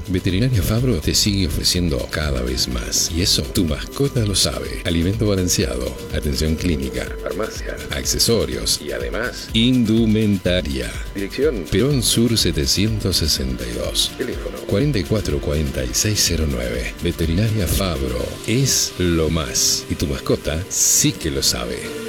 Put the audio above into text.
Veterinaria Fabro te sigue ofreciendo cada vez más. Y eso, tu mascota lo sabe. Alimento balanceado, atención clínica, farmacia, accesorios y además, indumentaria. Dirección: Perón Sur 762. Teléfono: 444609. Veterinaria Fabro es lo más. Y tu mascota sí que lo sabe.